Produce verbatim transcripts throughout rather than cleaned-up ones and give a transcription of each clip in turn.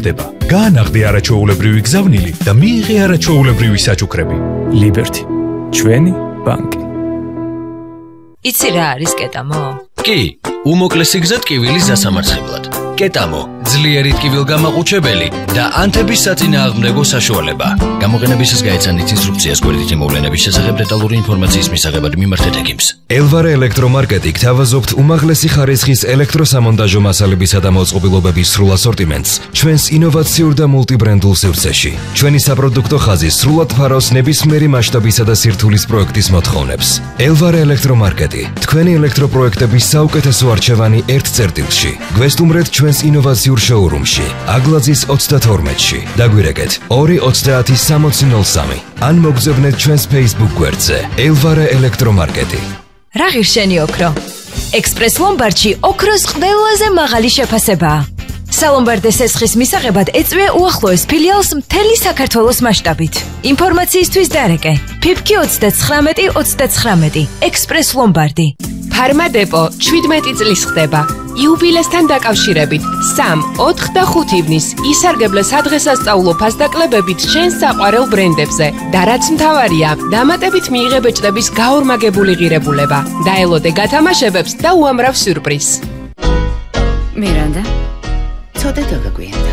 ხდება. გაანაღდე არაჩვეულებრივი გზავნილი და მიიღე არაჩვეულებრივი საჩუქრები. Liberty, ჩვენი ბანკი. იცი რა არის კეტამო? კი, უმოკლესი გზა ტკივილის დასამარცხებლად. კეტამო, ძლიერი ტკივილგამაყუჩებელი და ანთების საწინააღმდეგო საშუალება. გამოყენებისას გაეცანით ინსტრუქციას გვერდით მოვლენების შესახებ დეტალური ინფორმაციის მისაღებად მიმართეთ ექიმს. ელვარე ელექტრომარკეტი გთავაზობთ უმაღლესი ხარისხის ელექტროსამონტაჟო მასალებისა და მოწყობილობების სრულ ასორტიმენტს ჩვენს ინოვაციურ და მულტიბრენდულ სივრცეში. ჩვენი საპროდუქტო ხაზი სრულად ფარავს ნებისმიერი მასშტაბისა და სირთულის პროექტის მოთხოვნებს. ელვარე ელექტრომარკეტი, თქვენი ელექტროპროექტების საუკეთესო არჩევანი ერთ წერტილში. გვესტუმრეთ ჩვენს ინოვაციურ შოურუმში, აგლაძის ოცდათორმეტში. დაგვირეკეთ ორი ოცდაათი სამოცი ნოლ სამი. ან მოგზავნეთ ჩვენს Facebook გვერდზე ელვარე ელექტრომარკეტი. რა ღირშენი ოქრო? ექსპრეს ლომბარდში ოქროს ყველაზე მაღალი შეფასებაა. სალომბარდეს ესხის მისაღებად ეწვია უახლოეს ფილიალს მთელი საქართველოს მასშტაბით. ინფორმაციისთვის დარეკე ფიფკი ოცდაცხრამეტი ოცდაცხრამეტი ექსპრეს ლომბარდი. ფარმადეპო შვიდმეტი წლის ხდება. იუბილესთან დაკავშირებით სამ, ოთხ და ხუთ ივნის ისარგებლე სადღესასწაულო ფასდაკლებებით შენ საყვარელ ბრენდებზე და რაც მთავარია, დამატებით მიიღე ბეჭდების გაორმაგებული ღირებულება. დაელოდე გათამაშებებს და უამრავ სიურპრიზს. მირანდა, ცოტა დაგაგვიანდა.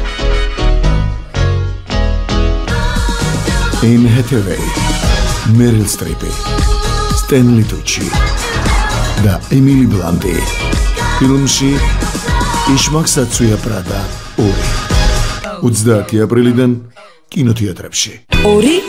Anne Hathaway, Meryl Streep, Stanley Tucci და Emily Blunt. ფილმში იშმაკსაცუია პრადა ორი. ოცდაათი აპრილიდან კინოთეატრებში. ორი